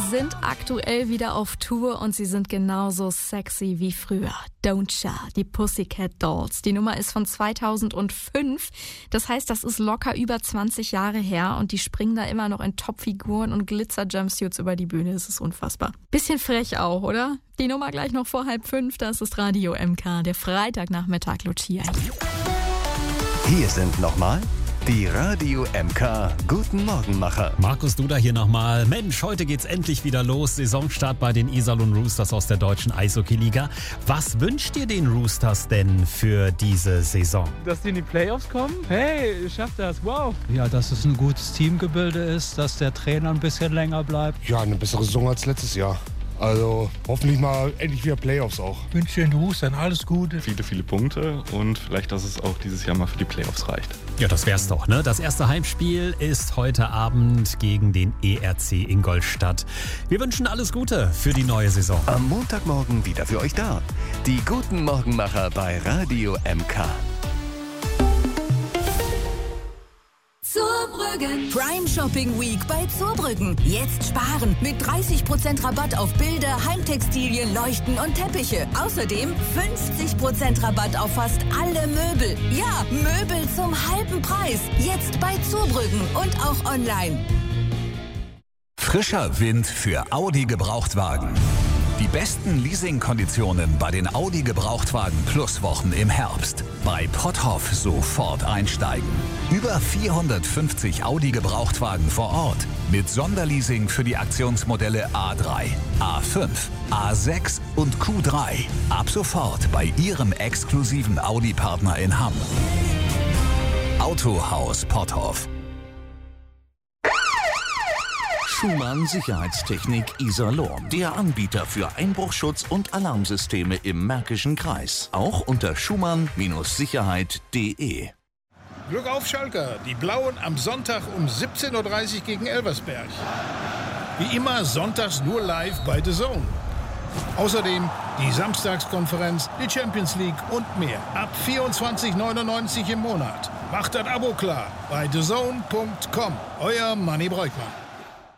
sind aktuell wieder auf Tour und sie sind genauso sexy wie früher. Don't Cha, die Pussycat Dolls. Die Nummer ist von 2005. Das heißt, das ist locker über 20 Jahre her und die springen da immer noch in Topfiguren und Glitzer-Jumpsuits über die Bühne. Das ist unfassbar. Bisschen frech auch, oder? Die Nummer gleich noch vor 4:30. Das ist Radio MK, der Freitagnachmittag Lucia. Hier sind nochmal die Radio MK Guten Morgenmacher. Markus Duda hier nochmal. Mensch, heute geht's endlich wieder los. Saisonstart bei den Iserlohn Roosters aus der deutschen Eishockey-Liga. Was wünscht ihr den Roosters denn für diese Saison? Dass die in die Playoffs kommen? Hey, schafft das, wow. Ja, dass es ein gutes Teamgebilde ist, dass der Trainer ein bisschen länger bleibt. Ja, eine bessere Saison als letztes Jahr. Also hoffentlich mal endlich wieder Playoffs auch. Ich wünsche den Roostern alles Gute. Viele Punkte und vielleicht, dass es auch dieses Jahr mal für die Playoffs reicht. Ja, das wär's doch, ne? Das erste Heimspiel ist heute Abend gegen den ERC Ingolstadt. Wir wünschen alles Gute für die neue Saison. Am Montagmorgen wieder für euch da. Die Guten Morgenmacher bei Radio MK. Zurbrüggen. Prime Shopping Week bei Zurbrüggen. Jetzt sparen mit 30% Rabatt auf Bilder, Heimtextilien, Leuchten und Teppiche. Außerdem 50% Rabatt auf fast alle Möbel. Ja, Möbel zum halben Preis. Jetzt bei Zurbrüggen und auch online. Frischer Wind für Audi Gebrauchtwagen. Die besten Leasingkonditionen bei den Audi Gebrauchtwagen Plus Wochen im Herbst. Bei Potthoff sofort einsteigen. Über 450 Audi Gebrauchtwagen vor Ort. Mit Sonderleasing für die Aktionsmodelle A3, A5, A6 und Q3. Ab sofort bei Ihrem exklusiven Audi-Partner in Hamm. Autohaus Potthoff. Schumann Sicherheitstechnik Iserlohn. Der Anbieter für Einbruchschutz und Alarmsysteme im Märkischen Kreis. Auch unter schumann-sicherheit.de. Glück auf, Schalker. Die Blauen am Sonntag um 17:30 Uhr gegen Elversberg. Wie immer sonntags nur live bei The Zone. Außerdem die Samstagskonferenz, die Champions League und mehr. Ab 24,99 € im Monat. Macht das Abo klar bei thezone.com. Euer Manni Breukmann.